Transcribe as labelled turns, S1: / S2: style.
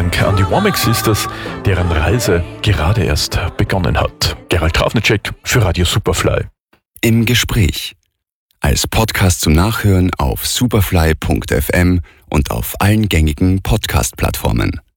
S1: Dank an die Womack Sisters, deren Reise gerade erst begonnen hat. Gerald Trafnicek für Radio Superfly.
S2: Im Gespräch. Als Podcast zum Nachhören auf superfly.fm und auf allen gängigen Podcast-Plattformen.